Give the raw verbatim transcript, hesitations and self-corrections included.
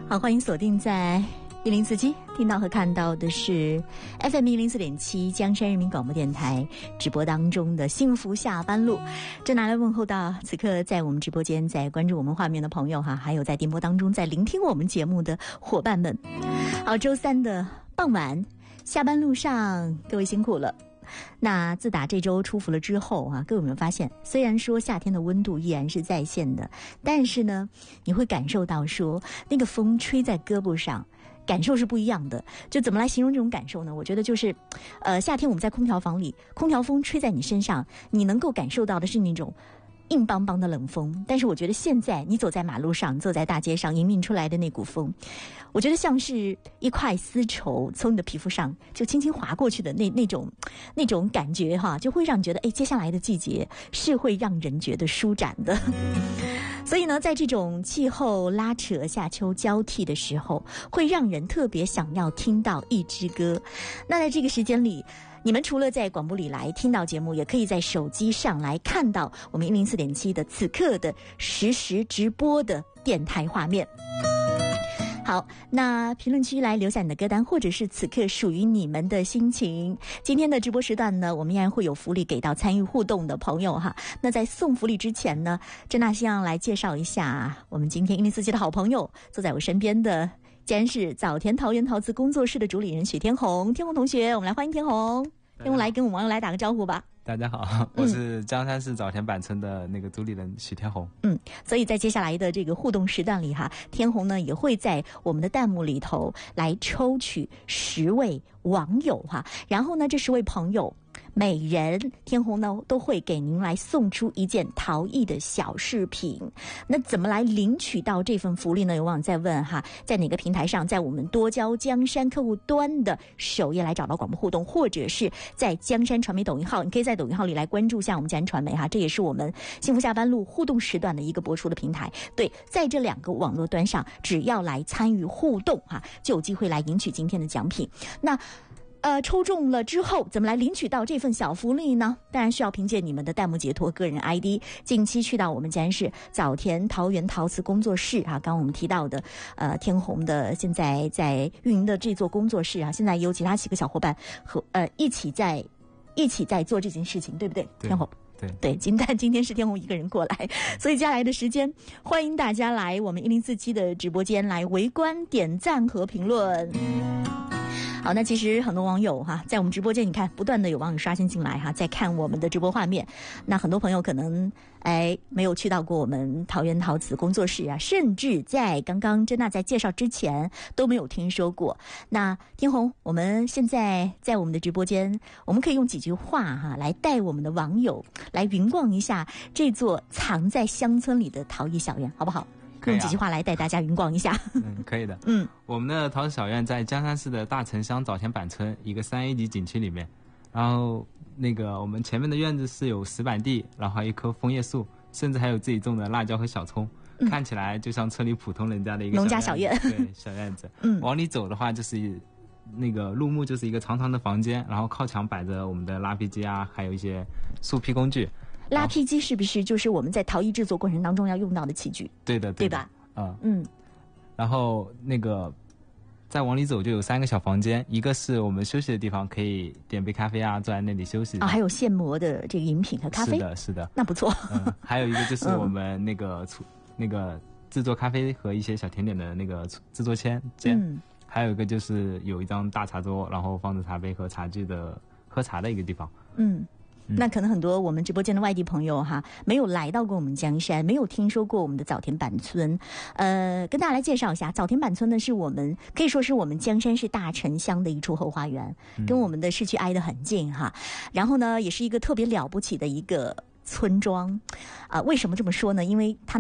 好，欢迎锁定在一零四七，听到和看到的是 F M 一零四点七江山人民广播电台直播当中的幸福下班路。这拿来问候到此刻在我们直播间在关注我们画面的朋友哈，还有在电波当中在聆听我们节目的伙伴们。好，周三的傍晚，下班路上各位辛苦了。那自打这周出伏了之后啊，各位有没有发现，虽然说夏天的温度依然是在线的，但是呢，你会感受到说那个风吹在胳膊上，感受是不一样的。就怎么来形容这种感受呢？我觉得就是，呃，夏天我们在空调房里，空调风吹在你身上，你能够感受到的是那种硬邦邦的冷风。但是我觉得现在你走在马路上，走在大街上，迎面出来的那股风，我觉得像是一块丝绸从你的皮肤上就轻轻划过去的那那种那种感觉哈，就会让你觉得哎，接下来的季节是会让人觉得舒展的。所以呢，在这种气候拉扯、夏秋交替的时候，会让人特别想要听到一支歌。那在这个时间里，你们除了在广播里来听到节目，也可以在手机上来看到我们一零四点七的此刻的实时直播的电台画面。好，那评论区来留下你的歌单，或者是此刻属于你们的心情。今天的直播时段呢，我们依然会有福利给到参与互动的朋友哈。那在送福利之前呢，郑大希望来介绍一下我们今天一零四七的好朋友，坐在我身边的既然是早田桃园陶瓷工作室的主理人许天红。天红同学，我们来欢迎天红。天红来跟我们网友来打个招呼吧。 大家好，我是江山市早田板村的那个主理人许天红。 嗯，所以在接下来的这个互动时段里哈，天红呢也会在我们的弹幕里头来抽取十位网友哈，然后呢这十位朋友每人天红呢都会给您来送出一件陶艺的小饰品。那怎么来领取到这份福利呢？有网友在问哈，在哪个平台上？在我们多焦江山客户端的首页来找到广播互动，或者是在江山传媒抖音号，你可以在抖音号里来关注一下我们江山传媒哈，这也是我们幸福下班路互动时段的一个播出的平台。对，在这两个网络端上，只要来参与互动哈，就有机会来赢取今天的奖品。那呃，抽中了之后怎么来领取到这份小福利呢？当然需要凭借你们的弹幕截图、个人 I D， 近期去到我们江山市早田桃园陶瓷工作室啊，刚刚我们提到的呃天红的现在在运营的这座工作室啊，现在也有其他几个小伙伴和呃一起在一起在做这件事情，对不对？ 对， 天红。 对对，金蛋今天是天红一个人过来，所以接下来的时间，欢迎大家来我们一零四七的直播间来围观、点赞和评论。好，那其实很多网友哈，在我们直播间，你看不断的有网友刷新进来哈，在看我们的直播画面。那很多朋友可能哎没有去到过我们桃园陶瓷工作室啊，甚至在刚刚珍娜在介绍之前都没有听说过。那天红，我们现在在我们的直播间，我们可以用几句话哈来带我们的网友来云逛一下这座藏在乡村里的陶艺小院，好不好？用几句话来带大家云逛一下。 嗯，可以的。 嗯， 我们的陶瓷小院在江山市的大城乡早田板村一个三 A 级景区里面，然后那个我们前面的院子是有石板地，然后还有一棵枫叶树，甚至还有自己种的辣椒和小葱，嗯、看起来就像村里普通人家的一个农家小院。 对，小院子。 嗯， 往里走的话就是那个入目就是一个长长的房间，然后靠墙摆着我们的拉坯机啊，还有一些树坯工具。 拉坯机是不是就是我们在陶艺制作过程当中要用到的器具？ 对的， 对吧？ 嗯嗯。 然后那个再往里走就有三个小房间，一个是我们休息的地方，可以点杯咖啡啊，坐在那里休息。 啊，还有现磨的这个饮品和咖啡。 是的，是的， 那不错。 嗯，还有一个就是我们那个出、嗯、那个制作咖啡和一些小甜点的那个制作间。嗯。还有一个就是有一张大茶桌，然后放着茶杯和茶具的喝茶的一个地方。嗯。那可能很多我们直播间的外地朋友哈，没有来到过我们江山，没有听说过我们的早田板村。呃，跟大家来介绍一下，早田板村呢是我们可以说是我们江山市大城乡的一处后花园，跟我们的市区挨得很近哈。然后呢，也是一个特别了不起的一个村庄。啊、呃，为什么这么说呢？因为它